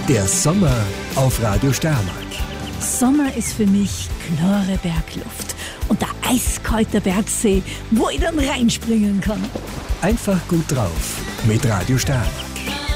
Der Sommer auf Radio Steiermark. Sommer ist für mich klare Bergluft und der eiskalte Bergsee, wo ich dann reinspringen kann. Einfach gut drauf mit Radio Steiermark.